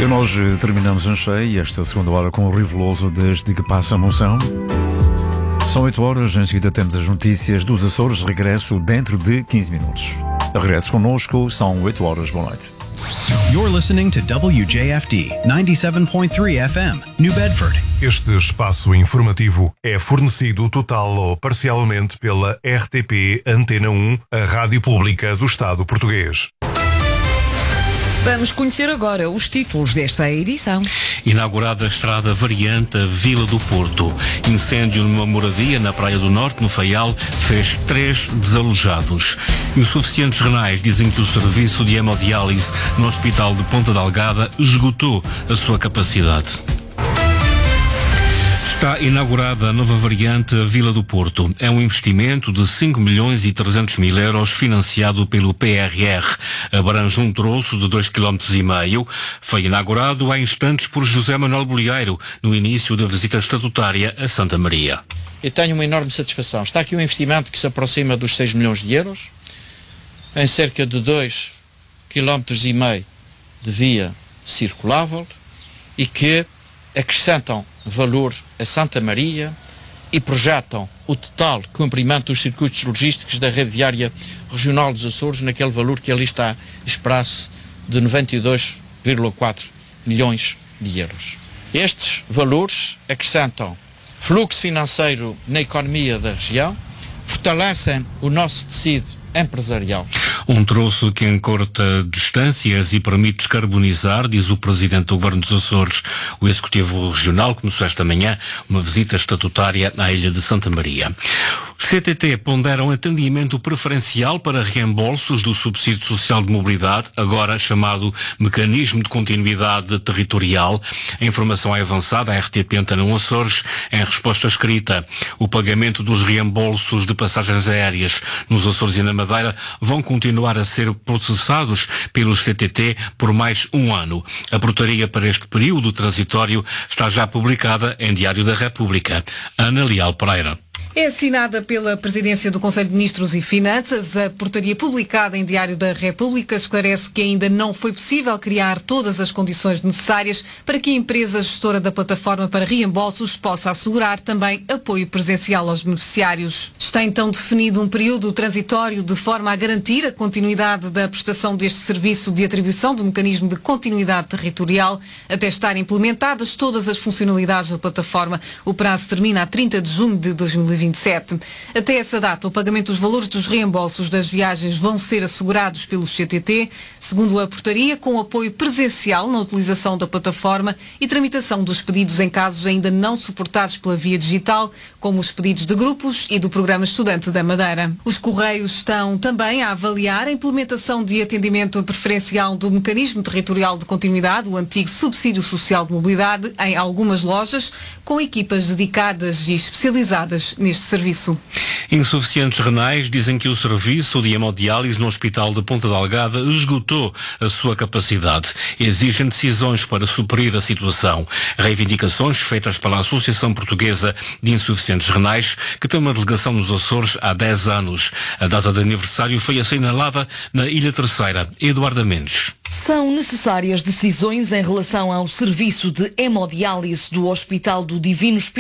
E nós terminamos em cheio esta segunda hora com o Riveloso desde que passa a moção. São 8 horas, em seguida temos as notícias dos Açores, regresso dentro de 15 minutos. Regresse connosco, são 8 horas, boa noite. You're listening to WJFD 97.3 FM, New Bedford. Este espaço informativo é fornecido total ou parcialmente pela RTP Antena 1, a rádio pública do Estado português. Vamos conhecer agora os títulos desta edição. Inaugurada a estrada variante a Vila do Porto. Incêndio numa moradia na Praia do Norte, no Faial, fez 3 desalojados. Insuficientes renais dizem que o serviço de hemodiálise no Hospital de Ponta Delgada esgotou a sua capacidade. Está inaugurada a nova variante a Vila do Porto. É um investimento de 5.300.000 euros financiado pelo PRR. Abrange um troço de 2,5 km. Foi inaugurado há instantes por José Manuel Bolieiro, no início da visita estatutária a Santa Maria. Eu tenho uma enorme satisfação. Está aqui um investimento que se aproxima dos 6 milhões de euros, em cerca de 2,5 km de via circulável e que acrescentam valor a Santa Maria e projetam o total cumprimento dos circuitos logísticos da rede viária regional dos Açores naquele valor que ali está expresso de 92,4 milhões de euros. Estes valores acrescentam fluxo financeiro na economia da região, fortalecem o nosso tecido empresarial. Um troço que encurta distâncias e permite descarbonizar, diz o Presidente do Governo dos Açores. O Executivo Regional começou esta manhã uma visita estatutária à Ilha de Santa Maria. Os CTT ponderam atendimento preferencial para reembolsos do subsídio social de mobilidade, agora chamado Mecanismo de Continuidade Territorial. A informação é avançada à RTP Antena 1 Açores em resposta escrita. O pagamento dos reembolsos de passagens aéreas nos Açores e na Madeira vão continuar a ser processados pelos CTT por mais um ano. A portaria para este período transitório está já publicada em Diário da República. Ana Leal Pereira. É assinada pela Presidência do Conselho de Ministros e Finanças. A portaria publicada em Diário da República esclarece que ainda não foi possível criar todas as condições necessárias para que a empresa gestora da plataforma para reembolsos possa assegurar também apoio presencial aos beneficiários. Está então definido um período transitório de forma a garantir a continuidade da prestação deste serviço de atribuição do mecanismo de continuidade territorial até estarem implementadas todas as funcionalidades da plataforma. O prazo termina a 30 de junho de 2027. Até essa data, o pagamento dos valores dos reembolsos das viagens vão ser assegurados pelos CTT, segundo a portaria, com apoio presencial na utilização da plataforma e tramitação dos pedidos em casos ainda não suportados pela via digital, como os pedidos de grupos e do Programa Estudante da Madeira. Os Correios estão também a avaliar a implementação de atendimento preferencial do Mecanismo Territorial de Continuidade, o antigo Subsídio Social de Mobilidade, em algumas lojas, com equipas dedicadas e especializadas neste serviço. Insuficientes renais dizem que o serviço de hemodiálise no Hospital de Ponta Delgada esgotou a sua capacidade. Exigem decisões para suprir a situação. Reivindicações feitas pela Associação Portuguesa de Insuficientes Renais, que tem uma delegação nos Açores há 10 anos. A data de aniversário foi assinalada na Ilha Terceira. Eduardo Mendes. São necessárias decisões em relação ao serviço de hemodiálise do Hospital do Divino Espírito